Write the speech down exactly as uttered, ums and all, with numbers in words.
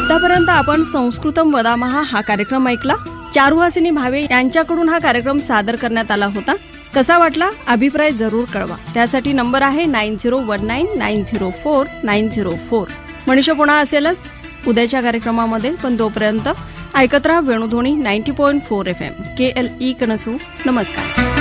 आतापर्यंत आपण संस्कृतम वदामहा हा कार्यक्रम ऐकला. चारुहासिनी भावे यांच्याकडून हा कार्यक्रम सादर करण्यात आला होता. कसा वाटला अभिप्राय जरूर कळवा. त्यासाठी नंबर आहे nine zero one nine nine zero four nine zero four. Manisha पुन्हा असेलच उद्याच्या कार्यक्रमामध्ये, पण तोपर्यंत ऐकत राहा Venudhwani ninety point four F M के एल ई कनसू. नमस्कार.